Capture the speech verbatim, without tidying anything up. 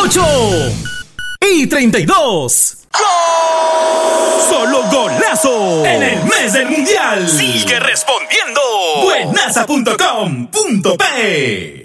ocho y treinta y dos. ¡Gol! Solo golazo en el mes del mundial. Sigue respondiendo. Buenaza punto com punto pe